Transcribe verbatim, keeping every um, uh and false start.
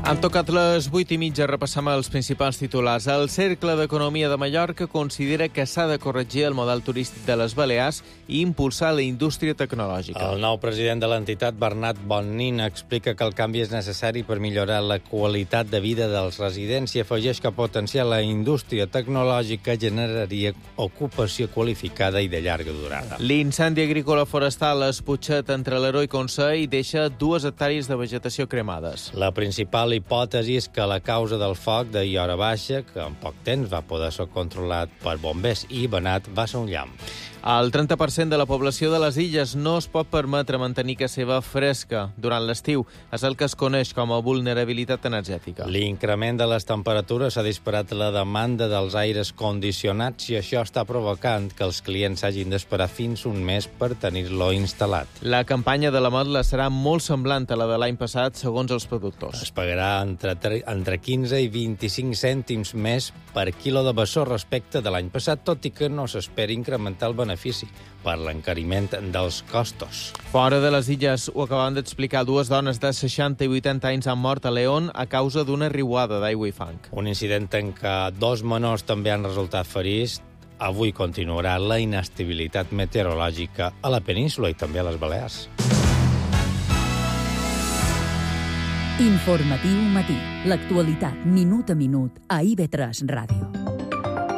Han tocat les vuit i mitja, repassam els principals titulars. El Cercle d'Economia de Mallorca considera que s'ha de corregir el model turístic de les Balears i impulsar la indústria tecnològica. El nou president de l'entitat, Bernat Bonnin, explica que el canvi és necessari per millorar la qualitat de vida dels residents i afegeix que potenciar la indústria tecnològica generaria ocupació qualificada i de llarga durada. L'incendi agrícola forestal a Esputxet, entre l'Ero i Consell, deixa dues hectàrees de vegetació cremades. La principal l'hipòtesi és que la causa del foc d'ahir hora baixa, que en poc temps va poder ser controlat per bombers i venat, va ser un llamp. El trenta per cent de la població de les illes no es pot permetre mantenir casa seva fresca durant l'estiu. És el que es coneix com a vulnerabilitat energètica. L'increment de les temperatures ha disparat la demanda dels aires condicionats i això està provocant que els clients hagin d'esperar fins un mes per tenir-lo instal·lat. La campanya de la Motla serà molt semblant a la de l'any passat, segons els productors. Es pagarà entre, entre quinze i vint-i-cinc cèntims més per quilo de bessó respecte de l'any passat, tot i que no s'espera incrementar el benefici per l'encariment dels costos. Fora de les illes, ho acabaven d'explicar, dues dones de seixanta i vuitanta anys han mort a León a causa d'una riuada d'aigua i fang. Un incident en què dos menors també han resultat ferits. Avui continuarà la inestabilitat meteorològica a la península i també a les Balears. Informatiu matí. L'actualitat minut a minut a I V tres Ràdio.